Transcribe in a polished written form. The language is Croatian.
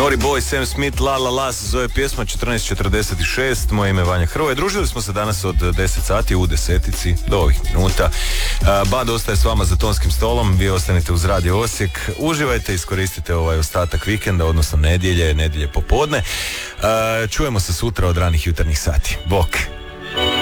Naughty Boy, Sam Smith, La La La se zove pjesma, 14:46, moje ime je Vanja Hrvoje. Družili smo se danas od 10 sati u desetici do ovih minuta. Bad ostaje s vama za tonskim stolom, vi ostanite uz Radio Osijek, uživajte, iskoristite ovaj ostatak vikenda, odnosno nedjelje popodne. Čujemo se sutra od ranih jutarnjih sati. Bok!